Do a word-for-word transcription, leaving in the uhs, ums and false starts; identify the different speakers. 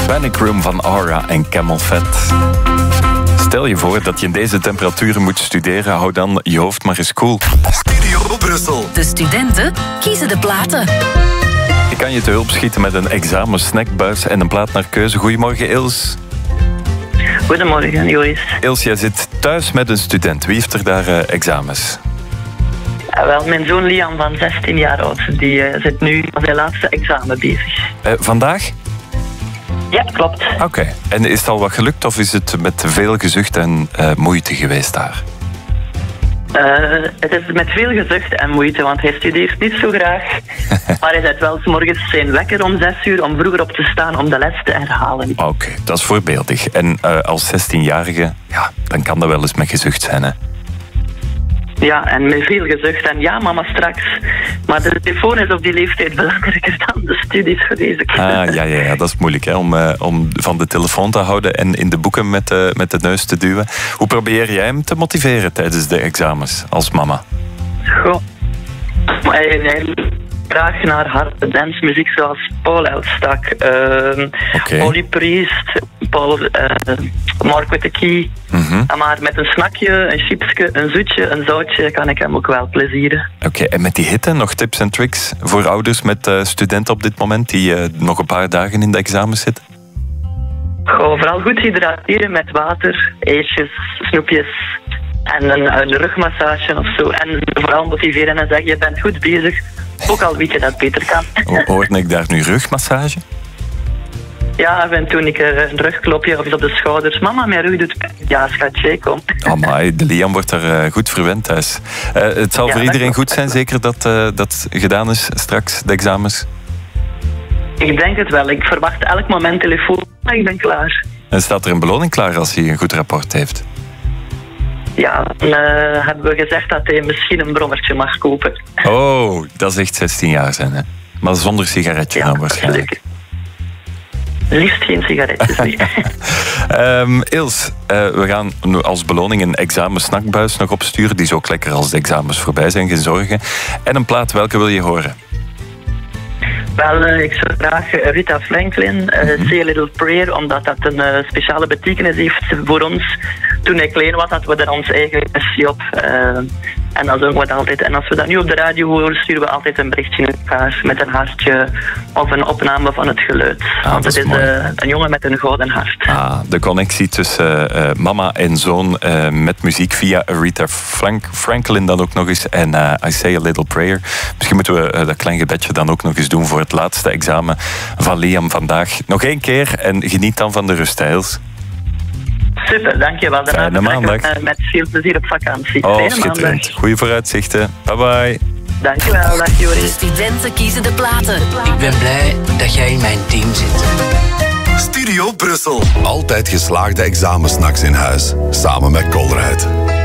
Speaker 1: Panic Room van Aura en Camel Fat. Stel je voor dat je in deze temperaturen moet studeren, hou dan je hoofd maar eens koel.
Speaker 2: Studio Brussel.
Speaker 3: De studenten kiezen de platen.
Speaker 1: Ik kan je te hulp schieten met een examen snackbuis en een plaat naar keuze. Goedemorgen, Els.
Speaker 4: Goedemorgen, Joris.
Speaker 1: Els, jij zit thuis met een student. Wie heeft er daar uh, examens?
Speaker 4: Ja, wel, mijn zoon Liam van zestien jaar oud, die uh, zit nu aan zijn laatste examen bezig.
Speaker 1: Uh, vandaag?
Speaker 4: Ja, klopt.
Speaker 1: Oké. Okay. En is het al wat gelukt of is het met veel gezucht en uh, moeite geweest daar?
Speaker 4: Uh, het is met veel gezucht en moeite, want hij studeert niet zo graag. Maar hij zet wel 's morgens zijn wekker om zes uur om vroeger op te staan om de les te herhalen.
Speaker 1: Oké, okay, dat is voorbeeldig. En uh, als zestienjarige, ja, dan kan dat wel eens met gezucht zijn, hè?
Speaker 4: Ja, en met veel gezucht. En ja, mama, straks. Maar de telefoon is op die leeftijd belangrijker dan de studies voor deze kinderen.
Speaker 1: Ah, ja, ja, ja, dat is moeilijk, hè, om, uh, om van de telefoon te houden en in de boeken met, uh, met de neus te duwen. Hoe probeer jij hem te motiveren tijdens de examens als mama?
Speaker 4: Goh. Hij, hij graag naar harde dansmuziek zoals Paul Elstak, uh,
Speaker 1: okay.
Speaker 4: Olly Priest, Paul, uh, Mark with the Key.
Speaker 1: Mm-hmm.
Speaker 4: Maar met een snackje, een chipsje, een zoetje, een zoutje kan ik hem ook wel plezieren.
Speaker 1: Oké, okay. En met die hitte nog tips en tricks voor ouders met uh, studenten op dit moment die uh, nog een paar dagen in de examens zitten?
Speaker 4: Goh, vooral goed hydrateren met water, ijsjes, snoepjes en een, een rugmassage of zo. En vooral motiveren en zeggen, je bent goed bezig. Ook al weet je dat het beter kan.
Speaker 1: Hoorde ik daar nu rugmassage?
Speaker 4: Ja, en toen ik een rugklopje of iets op de schouders. Mama, mijn rug doet pijn. Ja, schatje, kom.
Speaker 1: Amai, de Liam wordt daar uh, goed verwend thuis. Uh, het zal ja, voor iedereen goed zijn, zeker dat uh, dat gedaan is straks, de examens?
Speaker 4: Ik denk het wel. Ik verwacht elk moment telefoon. Maar ik ben klaar.
Speaker 1: En staat er een beloning klaar als hij een goed rapport heeft?
Speaker 4: Ja, dan uh, hebben we gezegd dat hij misschien een brommertje mag kopen.
Speaker 1: Oh, dat is echt zestien jaar zijn, hè? Maar zonder sigaretje ja, dan waarschijnlijk.
Speaker 4: Liefst geen sigaretjes, nee.
Speaker 1: um, Els, uh, we gaan als beloning een examensnackbuis nog opsturen. Die is ook lekker als de examens voorbij zijn, geen zorgen. En een plaat, welke wil je horen?
Speaker 4: Wel, uh, ik zou graag Rita Franklin, uh, mm-hmm. Say a Little Prayer, omdat dat een uh, speciale betekenis heeft voor ons. Toen ik klein was, hadden we er ons eigen versie op. Uh, en dat zongen we dat altijd. En als we dat nu op de radio horen, sturen we altijd een berichtje in elkaar met een hartje of een opname van het geluid.
Speaker 1: Ah,
Speaker 4: Want het is,
Speaker 1: is
Speaker 4: uh, een jongen met een gouden hart.
Speaker 1: Ah, de connectie tussen uh, mama en zoon uh, met muziek via Rita Frank Franklin dan ook nog eens. En uh, I Say a Little Prayer. Misschien moeten we uh, dat klein gebedje dan ook nog eens doen voor het laatste examen van Liam vandaag. Nog één keer en geniet dan van de rust, Els.
Speaker 4: Super, dankjewel.
Speaker 1: Fijne maandag.
Speaker 4: Met veel plezier op vakantie.
Speaker 1: Oh,
Speaker 4: Fijne
Speaker 1: schitterend.
Speaker 4: maandag.
Speaker 1: Goeie vooruitzichten. Bye bye.
Speaker 4: Dankjewel, dag Joris.
Speaker 3: De studenten kiezen de platen.
Speaker 5: Ik ben blij dat jij in mijn team zit.
Speaker 2: Studio Brussel. Altijd geslaagde examensnacks in huis. Samen met Colruyt.